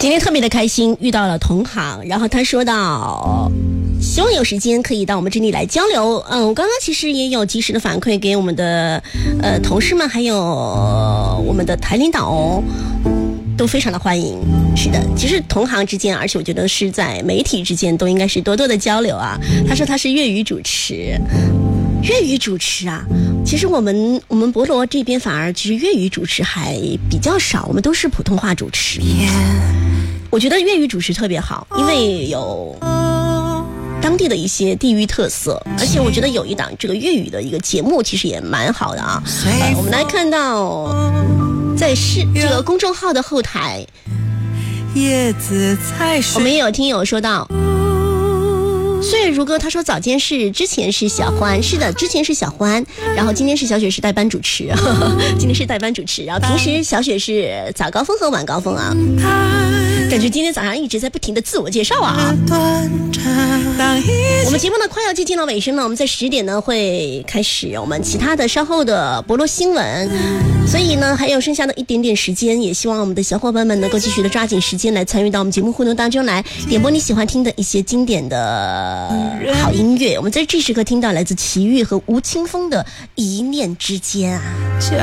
今天特别的开心，遇到了同行，然后他说到希望有时间可以到我们这里来交流。我刚刚其实也有及时的反馈给我们的同事们，还有我们的台领导哦，都非常的欢迎。是的，其实同行之间，而且我觉得是在媒体之间都应该是多多的交流啊。他说他是粤语主持。粤语主持啊，其实我们博罗这边反而其实粤语主持还比较少，我们都是普通话主持。我觉得粤语主持特别好，因为有当地的一些地域特色，而且我觉得有一档这个粤语的一个节目其实也蛮好的啊。我们来看到在这个公众号的后台，我们也有听友说到岁月如歌，他说早间是之前是小欢，是的，之前是小欢，然后今天是小雪是代班主持，今天是代班主持，然后平时小雪是早高峰和晚高峰啊，感觉今天早上一直在不停的自我介绍啊。我们节目呢快要接近了尾声了，我们在10点呢会开始我们其他的稍后的博罗新闻，所以呢还有剩下的一点点时间，也希望我们的小伙伴们能够继续的抓紧时间来参与到我们节目互动当中来，点播你喜欢听的一些经典的好音乐。我们在这时刻听到来自齐豫和吴青峰的一念之间啊。